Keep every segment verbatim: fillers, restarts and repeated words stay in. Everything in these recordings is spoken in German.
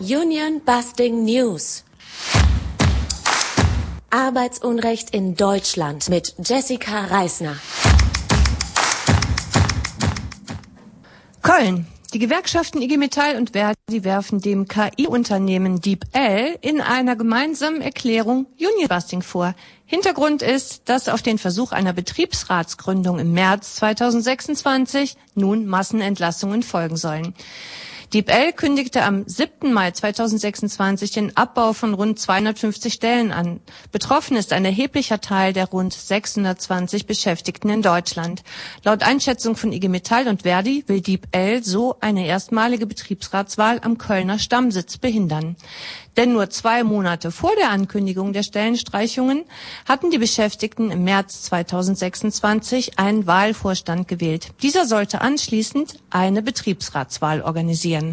Union Busting News. Arbeitsunrecht in Deutschland mit Jessica Reisner. Köln. Die Gewerkschaften I G Metall und Verdi werfen dem K I-Unternehmen DeepL in einer gemeinsamen Erklärung Union-Busting vor. Hintergrund ist, dass auf den Versuch einer Betriebsratsgründung im März zweitausendsechsundzwanzig nun Massenentlassungen folgen sollen. DeepL kündigte am siebten Mai zweitausendsechsundzwanzig den Abbau von rund zweihundertfünfzig Stellen an. Betroffen ist ein erheblicher Teil der rund sechshundertzwanzig Beschäftigten in Deutschland. Laut Einschätzung von I G Metall und Verdi will DeepL so eine erstmalige Betriebsratswahl am Kölner Stammsitz behindern. Denn nur zwei Monate vor der Ankündigung der Stellenstreichungen hatten die Beschäftigten im März zweitausendsechsundzwanzig einen Wahlvorstand gewählt. Dieser sollte anschließend eine Betriebsratswahl organisieren.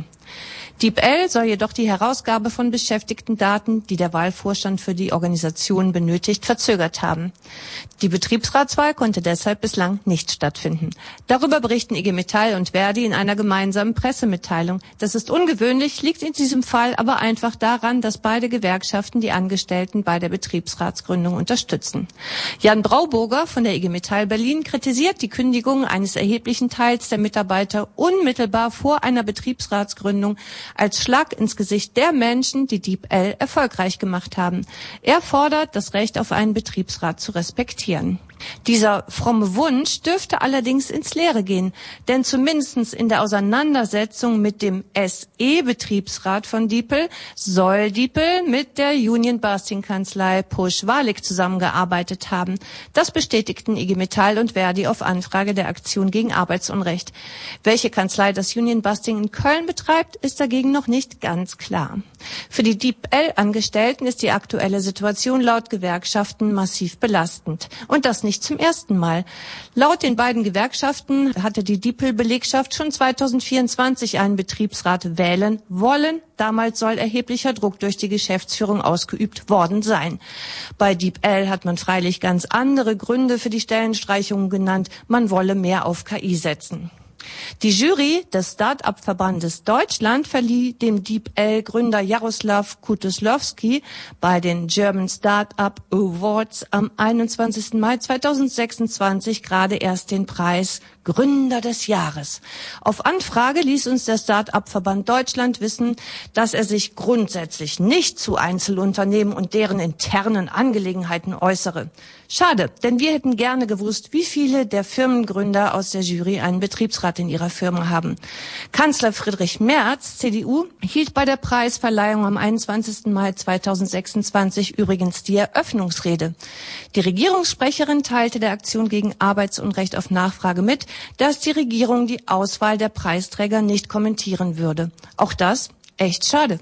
DeepL soll jedoch die Herausgabe von Beschäftigtendaten, die der Wahlvorstand für die Organisation benötigt, verzögert haben. Die Betriebsratswahl konnte deshalb bislang nicht stattfinden. Darüber berichten I G Metall und Verdi in einer gemeinsamen Pressemitteilung. Das ist ungewöhnlich, liegt in diesem Fall aber einfach daran, dass beide Gewerkschaften die Angestellten bei der Betriebsratsgründung unterstützen. Jan Brauburger von der I G Metall Berlin kritisiert die Kündigung eines erheblichen Teils der Mitarbeiter unmittelbar vor einer Betriebsratsgründung als Schlag ins Gesicht der Menschen, die DeepL erfolgreich gemacht haben. Er fordert, das Recht auf einen Betriebsrat zu respektieren. Dieser fromme Wunsch dürfte allerdings ins Leere gehen, denn zumindest in der Auseinandersetzung mit dem S E-Betriebsrat von DeepL soll DeepL mit der Union-Busting-Kanzlei Pusch-Walik zusammengearbeitet haben. Das bestätigten I G Metall und Verdi auf Anfrage der Aktion gegen Arbeitsunrecht. Welche Kanzlei das Union-Busting in Köln betreibt, ist dagegen noch nicht ganz klar. Für die DeepL-Angestellten ist die aktuelle Situation laut Gewerkschaften massiv belastend. Und das nicht zum ersten Mal. Laut den beiden Gewerkschaften hatte die DeepL-Belegschaft schon zweitausendvierundzwanzig einen Betriebsrat wählen wollen. Damals soll erheblicher Druck durch die Geschäftsführung ausgeübt worden sein. Bei DeepL hat man freilich ganz andere Gründe für die Stellenstreichungen genannt. Man wolle mehr auf K I setzen. Die Jury des Start-up-Verbandes Deutschland verlieh dem DeepL-Gründer Jaroslav Kutuslowski bei den German Start-up Awards am einundzwanzigsten Mai zweitausendsechsundzwanzig gerade erst den Preis Gründer des Jahres. Auf Anfrage ließ uns der Start-up-Verband Deutschland wissen, dass er sich grundsätzlich nicht zu Einzelunternehmen und deren internen Angelegenheiten äußere. Schade, denn wir hätten gerne gewusst, wie viele der Firmengründer aus der Jury einen Betriebsrat in ihrer Firma haben. Kanzler Friedrich Merz, C D U, hielt bei der Preisverleihung am einundzwanzigsten Mai zweitausendsechsundzwanzig übrigens die Eröffnungsrede. Die Regierungssprecherin teilte der Aktion gegen Arbeitsunrecht auf Nachfrage mit, dass die Regierung die Auswahl der Preisträger nicht kommentieren würde. Auch das echt schade.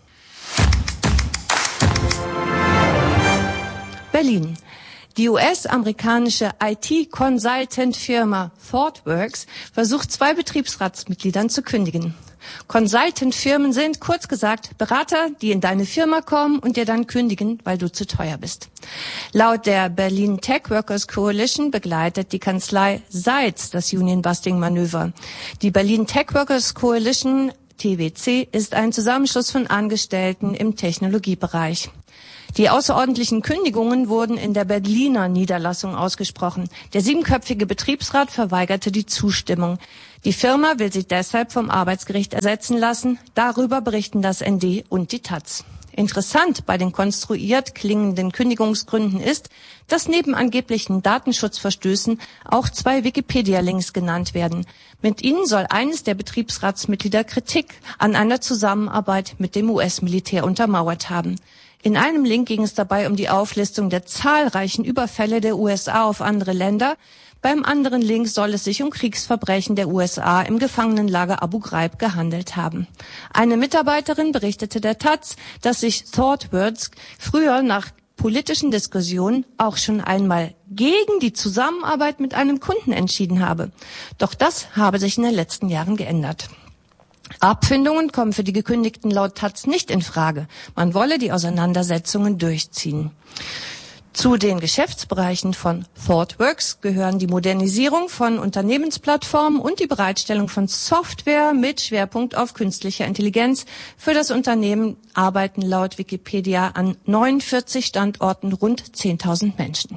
Berlin. Die U S-amerikanische I T-Consultant-Firma ThoughtWorks versucht, zwei Betriebsratsmitgliedern zu kündigen. Consultant-Firmen sind, kurz gesagt, Berater, die in deine Firma kommen und dir dann kündigen, weil du zu teuer bist. Laut der Berlin Tech Workers Coalition begleitet die Kanzlei Seitz das Union-Busting-Manöver. Die Berlin Tech Workers Coalition, T W C, ist ein Zusammenschluss von Angestellten im Technologiebereich. Die außerordentlichen Kündigungen wurden in der Berliner Niederlassung ausgesprochen. Der siebenköpfige Betriebsrat verweigerte die Zustimmung. Die Firma will sich deshalb vom Arbeitsgericht ersetzen lassen. Darüber berichten das N D und die Taz. Interessant bei den konstruiert klingenden Kündigungsgründen ist, dass neben angeblichen Datenschutzverstößen auch zwei Wikipedia-Links genannt werden. Mit ihnen soll eines der Betriebsratsmitglieder Kritik an einer Zusammenarbeit mit dem U S-Militär untermauert haben. In einem Link ging es dabei um die Auflistung der zahlreichen Überfälle der U S A auf andere Länder. Beim anderen Link soll es sich um Kriegsverbrechen der U S A im Gefangenenlager Abu Ghraib gehandelt haben. Eine Mitarbeiterin berichtete der Taz, dass sich ThoughtWorks früher nach politischen Diskussionen auch schon einmal gegen die Zusammenarbeit mit einem Kunden entschieden habe. Doch das habe sich in den letzten Jahren geändert. Abfindungen kommen für die Gekündigten laut Taz nicht in Frage. Man wolle die Auseinandersetzungen durchziehen. Zu den Geschäftsbereichen von ThoughtWorks gehören die Modernisierung von Unternehmensplattformen und die Bereitstellung von Software mit Schwerpunkt auf künstlicher Intelligenz. Für das Unternehmen arbeiten laut Wikipedia an neunundvierzig Standorten rund zehntausend Menschen.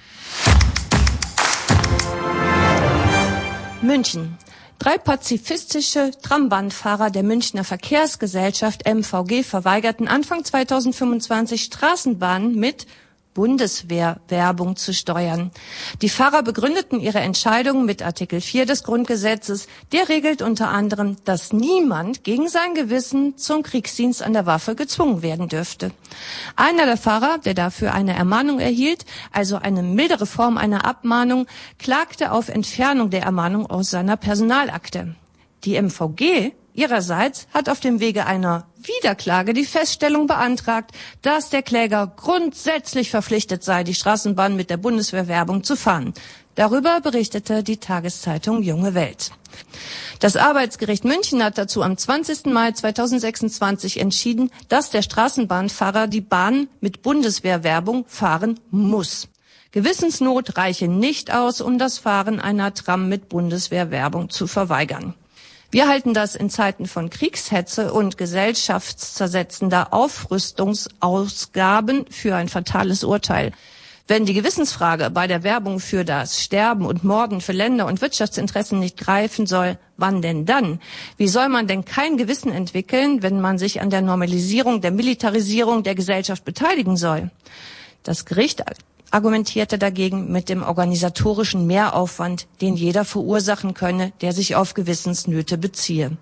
München. Drei pazifistische Trambahnfahrer der Münchner Verkehrsgesellschaft M V G verweigerten Anfang zweitausendfünfundzwanzig Straßenbahnen mit Bundeswehrwerbung zu steuern. Die Fahrer begründeten ihre Entscheidung mit Artikel vier des Grundgesetzes. Der regelt unter anderem, dass niemand gegen sein Gewissen zum Kriegsdienst an der Waffe gezwungen werden dürfte. Einer der Fahrer, der dafür eine Ermahnung erhielt, also eine mildere Form einer Abmahnung, klagte auf Entfernung der Ermahnung aus seiner Personalakte. Die M V G ihrerseits hat auf dem Wege einer Wiederklage die Feststellung beantragt, dass der Kläger grundsätzlich verpflichtet sei, die Straßenbahn mit der Bundeswehrwerbung zu fahren. Darüber berichtete die Tageszeitung Junge Welt. Das Arbeitsgericht München hat dazu am zwanzigsten Mai zweitausendsechsundzwanzig entschieden, dass der Straßenbahnfahrer die Bahn mit Bundeswehrwerbung fahren muss. Gewissensnot reiche nicht aus, um das Fahren einer Tram mit Bundeswehrwerbung zu verweigern. Wir halten das in Zeiten von Kriegshetze und gesellschaftszersetzender Aufrüstungsausgaben für ein fatales Urteil. Wenn die Gewissensfrage bei der Werbung für das Sterben und Morden für Länder- und Wirtschaftsinteressen nicht greifen soll, wann denn dann? Wie soll man denn kein Gewissen entwickeln, wenn man sich an der Normalisierung, der Militarisierung der Gesellschaft beteiligen soll? Das Gericht argumentierte dagegen mit dem organisatorischen Mehraufwand, den jeder verursachen könne, der sich auf Gewissensnöte beziehe.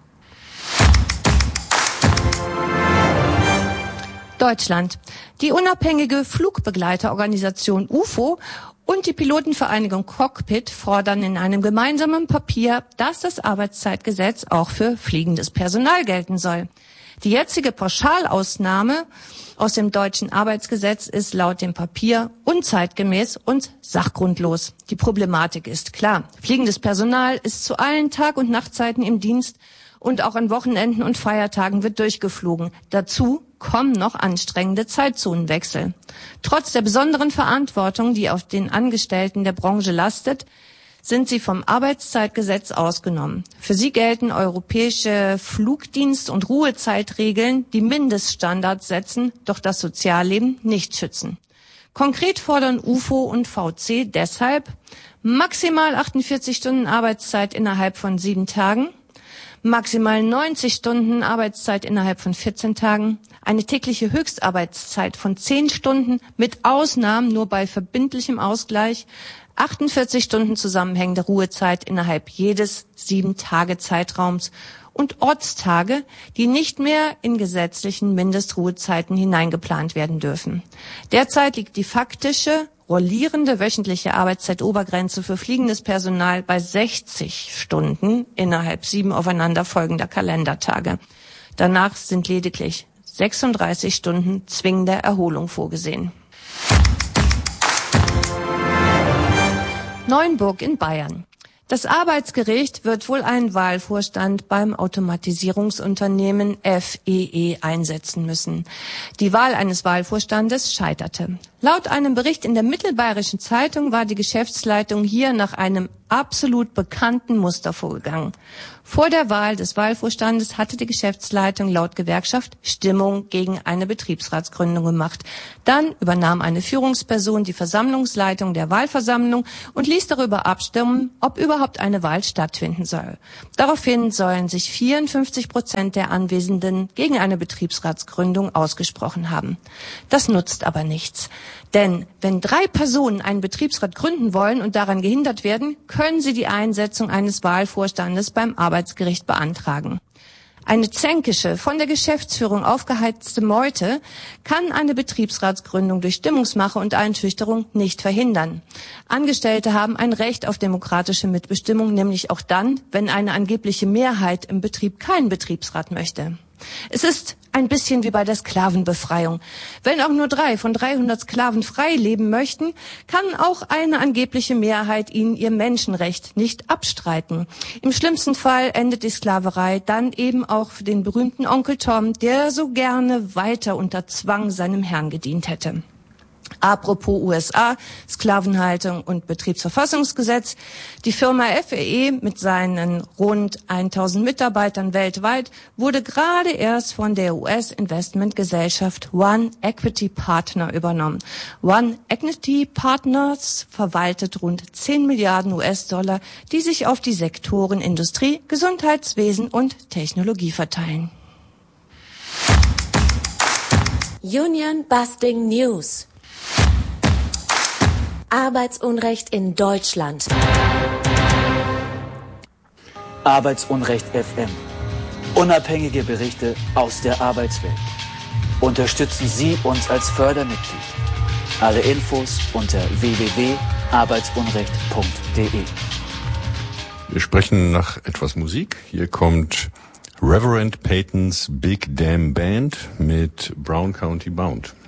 Deutschland. Die unabhängige Flugbegleiterorganisation U F O und die Pilotenvereinigung Cockpit fordern in einem gemeinsamen Papier, dass das Arbeitszeitgesetz auch für fliegendes Personal gelten soll. Die jetzige Pauschalausnahme aus dem deutschen Arbeitsgesetz ist laut dem Papier unzeitgemäß und sachgrundlos. Die Problematik ist klar. Fliegendes Personal ist zu allen Tag- und Nachtzeiten im Dienst und auch an Wochenenden und Feiertagen wird durchgeflogen. Dazu kommen noch anstrengende Zeitzonenwechsel. Trotz der besonderen Verantwortung, die auf den Angestellten der Branche lastet, sind sie vom Arbeitszeitgesetz ausgenommen. Für sie gelten europäische Flugdienst- und Ruhezeitregeln, die Mindeststandards setzen, doch das Sozialleben nicht schützen. Konkret fordern U F O und V C deshalb maximal achtundvierzig Stunden Arbeitszeit innerhalb von sieben Tagen, maximal neunzig Stunden Arbeitszeit innerhalb von vierzehn Tagen, eine tägliche Höchstarbeitszeit von zehn Stunden mit Ausnahmen nur bei verbindlichem Ausgleich, achtundvierzig Stunden zusammenhängende Ruhezeit innerhalb jedes sieben-Tage-Zeitraums und Ortstage, die nicht mehr in gesetzlichen Mindestruhezeiten hineingeplant werden dürfen. Derzeit liegt die faktische, rollierende wöchentliche Arbeitszeitobergrenze für fliegendes Personal bei sechzig Stunden innerhalb sieben aufeinanderfolgender Kalendertage. Danach sind lediglich sechsunddreißig Stunden zwingender Erholung vorgesehen. Neuenburg in Bayern. Das Arbeitsgericht wird wohl einen Wahlvorstand beim Automatisierungsunternehmen F E E einsetzen müssen. Die Wahl eines Wahlvorstandes scheiterte. Laut einem Bericht in der Mittelbayerischen Zeitung war die Geschäftsleitung hier nach einem absolut bekannten Muster vorgegangen. Vor der Wahl des Wahlvorstandes hatte die Geschäftsleitung laut Gewerkschaft Stimmung gegen eine Betriebsratsgründung gemacht. Dann übernahm eine Führungsperson die Versammlungsleitung der Wahlversammlung und ließ darüber abstimmen, ob überhaupt eine Wahl stattfinden soll. Daraufhin sollen sich vierundfünfzig Prozent der Anwesenden gegen eine Betriebsratsgründung ausgesprochen haben. Das nutzt aber nichts. Denn wenn drei Personen einen Betriebsrat gründen wollen und daran gehindert werden, können sie die Einsetzung eines Wahlvorstandes beim Arbeitsgericht beantragen. Eine zänkische, von der Geschäftsführung aufgeheizte Meute kann eine Betriebsratsgründung durch Stimmungsmache und Einschüchterung nicht verhindern. Angestellte haben ein Recht auf demokratische Mitbestimmung, nämlich auch dann, wenn eine angebliche Mehrheit im Betrieb keinen Betriebsrat möchte. Es ist ein bisschen wie bei der Sklavenbefreiung. Wenn auch nur drei von dreihundert Sklaven frei leben möchten, kann auch eine angebliche Mehrheit ihnen ihr Menschenrecht nicht abstreiten. Im schlimmsten Fall endet die Sklaverei dann eben auch für den berühmten Onkel Tom, der so gerne weiter unter Zwang seinem Herrn gedient hätte. Apropos U S A, Sklavenhaltung und Betriebsverfassungsgesetz. Die Firma F E E mit seinen rund tausend Mitarbeitern weltweit wurde gerade erst von der U S-Investmentgesellschaft One Equity Partner übernommen. One Equity Partners verwaltet rund zehn Milliarden U S-Dollar, die sich auf die Sektoren Industrie, Gesundheitswesen und Technologie verteilen. Union Busting News. Arbeitsunrecht in Deutschland. Arbeitsunrecht F M. Unabhängige Berichte aus der Arbeitswelt. Unterstützen Sie uns als Fördermitglied. Alle Infos unter w w w punkt arbeitsunrecht punkt d e. Wir sprechen nach etwas Musik. Hier kommt Reverend Peyton's Big Damn Band mit Brown County Bound.